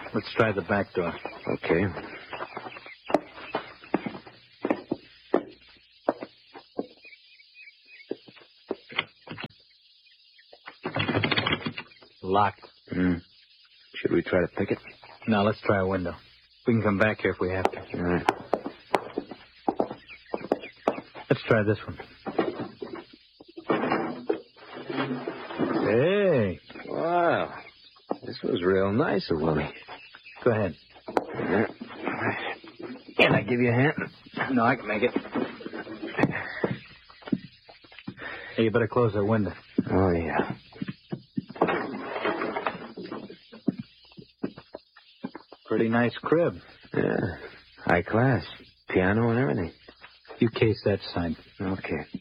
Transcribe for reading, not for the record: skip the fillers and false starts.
Let's try the back door. Okay. Locked. Should we try to pick it? No, let's try a window. We can come back here if we have to. All right. Let's try this one. Hey. Wow. This was real nice of Willie. Go ahead. Yeah. Can I give you a hand? No, I can make it. Hey, you better close that window. Oh, yeah. Pretty nice crib. Yeah. High class. Piano and everything. You case that side. Okay.